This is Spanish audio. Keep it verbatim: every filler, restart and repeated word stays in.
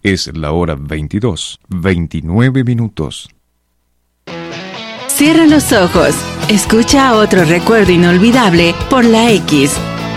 Es la hora veintidós, veintinueve minutos. Cierra los ojos. Escucha otro recuerdo inolvidable por la X